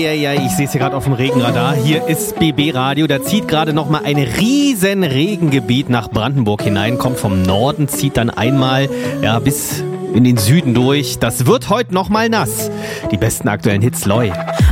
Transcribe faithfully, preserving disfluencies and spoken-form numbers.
Eieiei, ich sehe es hier gerade auf dem Regenradar. Hier ist B B Radio. Da zieht gerade noch mal ein riesen Regengebiet nach Brandenburg hinein. Kommt vom Norden, zieht dann einmal ja, bis in den Süden durch. Das wird heute noch mal nass. Die besten aktuellen Hits, Loi.